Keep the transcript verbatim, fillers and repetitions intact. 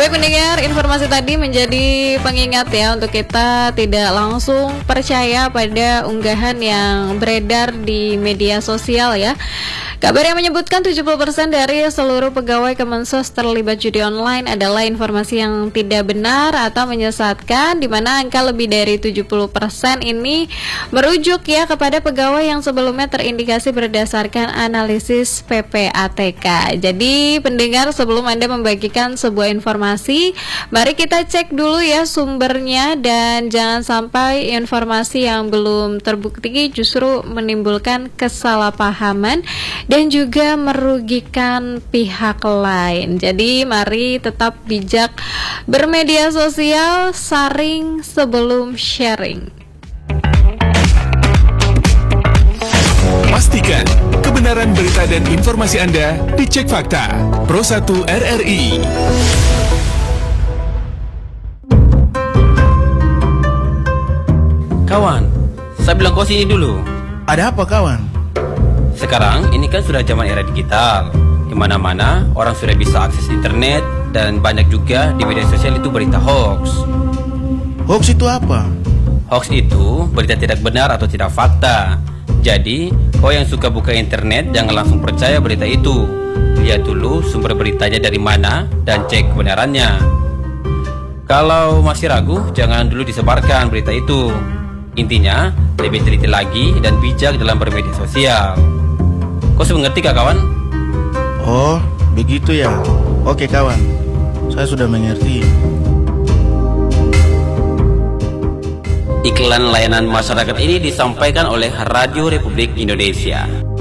Baik pendengar, informasi tadi menjadi pengingat ya untuk kita tidak langsung percaya pada unggahan yang beredar di media sosial ya. Kabar yang menyebutkan tujuh puluh persen dari seluruh pegawai Kemensos terlibat judi online adalah informasi yang tidak benar atau menyesatkan, di mana angka lebih dari tujuh puluh persen ini merujuk ya kepada pegawai yang sebelumnya terindikasi berdasarkan analisis P P A T K. Jadi pendengar, sebelum Anda membagikan sebuah informasi, mari kita cek dulu ya sumbernya, dan jangan sampai informasi yang belum terbukti justru menimbulkan kesalahpahaman dan juga merugikan pihak lain. Jadi mari tetap bijak bermedia sosial, saring sebelum sharing. Pastikan kebenaran berita dan informasi Anda dicek fakta. Pro satu R R I. Kawan, saya bilang kau sini dulu. Ada apa kawan? Sekarang ini kan sudah zaman era digital, di mana-mana orang sudah bisa akses internet, dan banyak juga di media sosial itu berita hoax. Hoax itu apa? Hoax itu berita tidak benar atau tidak fakta. Jadi, kau yang suka buka internet jangan langsung percaya berita itu. Lihat dulu sumber beritanya dari mana dan cek kebenarannya. Kalau masih ragu, jangan dulu disebarkan berita itu. Intinya, lebih teliti lagi dan bijak dalam bermedia sosial. Kau sudah mengerti kah kawan? Oh, begitu ya. Oke kawan, saya sudah mengerti. Iklan layanan masyarakat ini disampaikan oleh Radio Republik Indonesia.